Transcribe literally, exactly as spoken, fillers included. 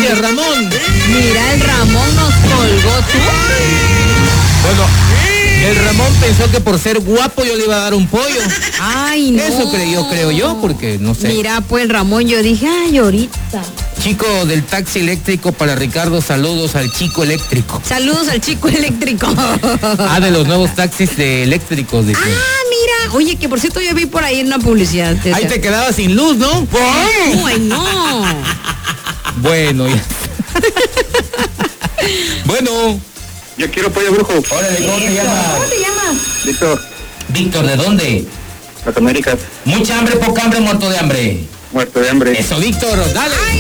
Gracias, Ramón. Mira, el Ramón nos colgó tú. Bueno, el Ramón pensó que por ser guapo yo le iba a dar un pollo. Ay, no. Eso creyó, creo yo, porque no sé. Mira, pues Ramón, yo dije, ay, ahorita. Chico del taxi eléctrico para Ricardo, saludos al chico eléctrico. Saludos al chico eléctrico. Ah, de los nuevos taxis de eléctricos, dice. Ah, mira. Oye, que por cierto yo vi por ahí una publicidad. Ahí te quedabas sin luz, ¿no? Uy, no. Bueno, ya. Bueno. Yo quiero pollo brujo. Órale, ¿cómo te llamas? ¿Cómo te llamas? Víctor, Víctor, ¿de dónde? las Américas, Mucha hambre, poca hambre, muerto de hambre. muerto de hambre. Eso, Víctor, dale. Ay,